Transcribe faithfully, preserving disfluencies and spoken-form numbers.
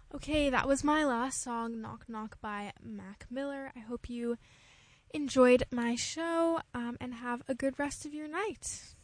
Okay, that was my last song, Knock Knock by Mac Miller. I hope you enjoyed my show um, and have a good rest of your night.